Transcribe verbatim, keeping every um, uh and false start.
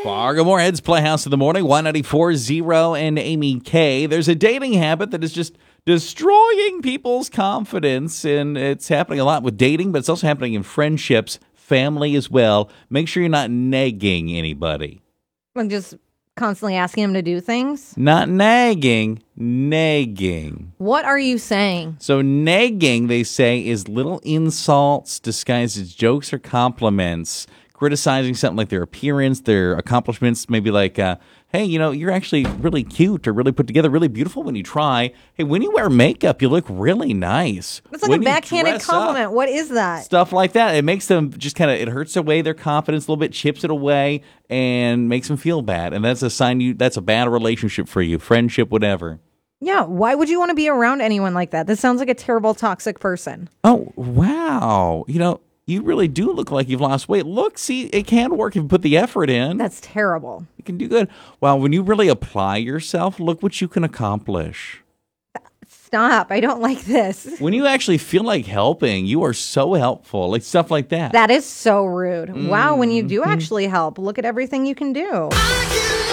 Fargo Moorhead's Playhouse in the Morning, one ninety-four zero and Amy K. There's a dating habit that is just destroying people's confidence, and it's happening a lot with dating, but it's also happening in friendships, family as well. Make sure you're not nagging anybody. I'm just constantly asking him to do things? Not nagging, nagging. What are you saying? So nagging, they say, is little insults disguised as jokes or compliments, criticizing something like their appearance, their accomplishments, maybe like, uh, hey, you know, you're actually really cute or really put together, really beautiful when you try. Hey, when you wear makeup, you look really nice. It's like when a backhanded compliment. Up, what is that? Stuff like that. It makes them just kind of, it hurts away their confidence a little bit, chips it away, and makes them feel bad. And that's a sign you, that's a bad relationship for you, friendship, whatever. Yeah, why would you want to be around anyone like that? This sounds like a terrible, toxic person. Oh, wow. You know, you really do look like you've lost weight. Look, see, it can work if you put the effort in. That's terrible. You can do good. Well, when you really apply yourself, look what you can accomplish. Stop. I don't like this. When you actually feel like helping, you are so helpful. Like stuff like that. That is so rude. Mm-hmm. Wow, when you do actually help, look at everything you can do.